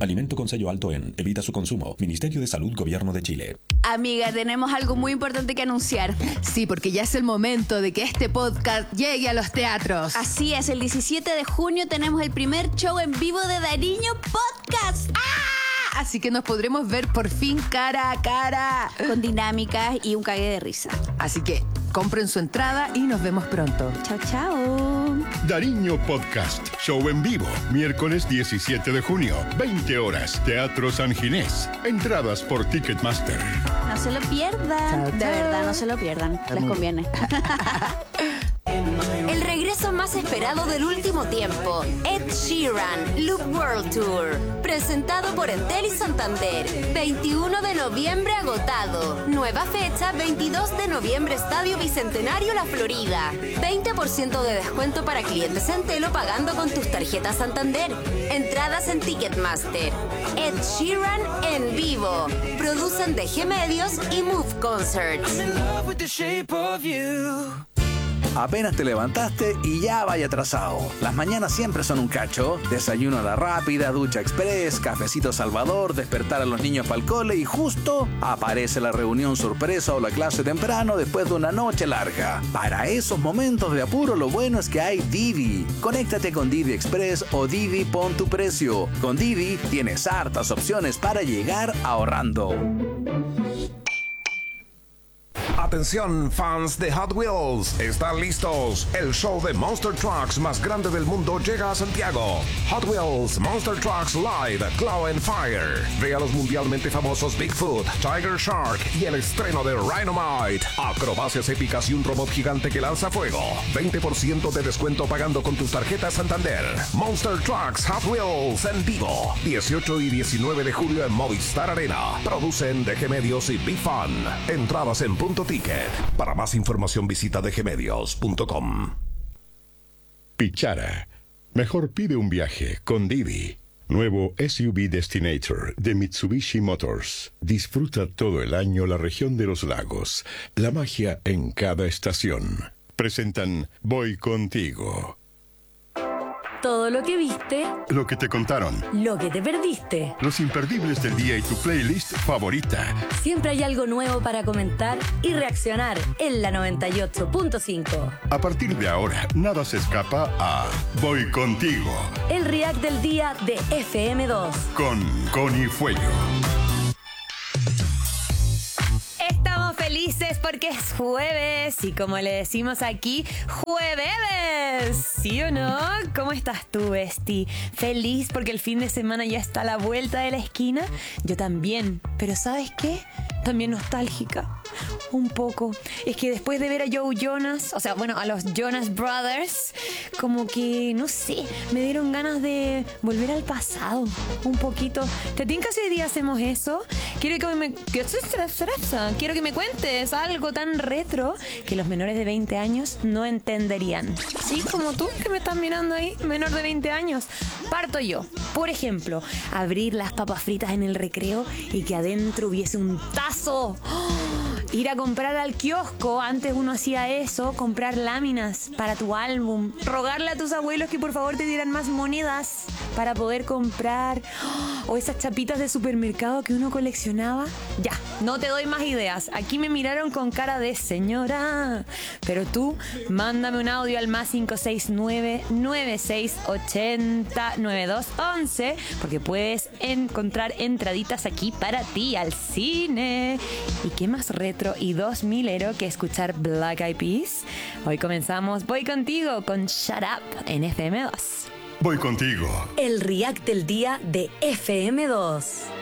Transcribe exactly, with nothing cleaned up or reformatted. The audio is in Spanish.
Alimento con sello alto en. Evita su consumo. Ministerio de Salud, Gobierno de Chile. Amiga, tenemos algo muy importante que anunciar. Sí, porque ya es el momento de que este podcast llegue a los teatros. Así es, el diecisiete de junio tenemos el primer show en vivo de Dariño Podcast. ¡Ah! Así que nos podremos ver por fin cara a cara. Con dinámicas y un cague de risa. Así que compren su entrada y nos vemos pronto. Chao, chao. Dariño Podcast. Show en vivo. Miércoles diecisiete de junio. veinte horas. Teatro San Ginés. Entradas por Ticketmaster. No se lo pierdan. Chao, de chao. verdad, no se lo pierdan. Les conviene. El regreso más esperado del último tiempo, Ed Sheeran, Loop World Tour, presentado por Entel y Santander, veintiuno de noviembre agotado, nueva fecha veintidós de noviembre Estadio Bicentenario La Florida, veinte por ciento de descuento para clientes Entel o pagando con tus tarjetas Santander, entradas en Ticketmaster. Ed Sheeran en vivo, producen D G Medios y Move Concerts. Apenas te levantaste y ya vaya atrasado. Las mañanas siempre son un cacho. Desayuno a la rápida, ducha express, cafecito Salvador, despertar a los niños para el cole y justo aparece la reunión sorpresa o la clase temprano después de una noche larga. Para esos momentos de apuro lo bueno es que hay Didi. Conéctate con Didi Express o Didi Pon tu Precio. Con Didi tienes hartas opciones para llegar ahorrando. Atención, fans de Hot Wheels, ¿están listos? El show de Monster Trucks más grande del mundo llega a Santiago. Hot Wheels Monster Trucks Live Claw and Fire. Ve a los mundialmente famosos Bigfoot, Tiger Shark y el estreno de Rhinomite. Acrobacias épicas y un robot gigante que lanza fuego. veinte por ciento de descuento pagando con tus tarjetas Santander. Monster Trucks Hot Wheels en vivo. dieciocho y diecinueve de julio en Movistar Arena. Producen D G Medios y Big Fun. Entradas en punto ticket. Para más información visita d g medios punto com. Pichara. Mejor pide un viaje con Didi. Nuevo S U V Destinator de Mitsubishi Motors. Disfruta todo el año la región de los lagos. La magia en cada estación. Presentan Voy Contigo. Todo lo que viste, Lo que te contaron. lo que te perdiste. Los imperdibles del día y tu playlist favorita. Siempre hay algo nuevo para comentar y reaccionar en la noventa y ocho punto cinco. A partir de ahora, nada se escapa a Voy Contigo. El react del día de F M dos. Con Connie Fuello. Estamos felices porque es jueves y como le decimos aquí, jueves, ¿sí o no? ¿Cómo estás tú, Besti? ¿Feliz porque el fin de semana ya está a la vuelta de la esquina? Yo también, pero ¿sabes qué? También nostálgica, un poco. Es que después de ver a Joe Jonas, o sea, bueno, a los Jonas Brothers, como que, no sé, me dieron ganas de volver al pasado, un poquito. ¿Te tinca si hoy día hacemos eso? Quiero que me... Quiero que me cuentes algo tan retro que los menores de veinte años no entenderían. Sí, como tú que me estás mirando ahí, menor de veinte años. Parto yo. Por ejemplo, abrir las papas fritas en el recreo y que adentro hubiese un tazo. ¡Oh! Ir a comprar al kiosco, antes uno hacía eso, comprar láminas para tu álbum, rogarle a tus abuelos que por favor te dieran más monedas para poder comprar, ¡oh! O esas chapitas de supermercado que uno coleccionaba. Ya, no te doy más ideas, aquí me miraron con cara de señora, pero tú mándame un audio al más cinco seis nueve, nueve seis ocho cero, nueve dos uno uno, porque puedes encontrar entraditas aquí para ti al cine. ¿Y qué más retro y dos milero que escuchar Black Eyed Peas? Hoy comenzamos Voy Contigo con Shut Up en F M dos. Voy Contigo. El react del día de F M dos.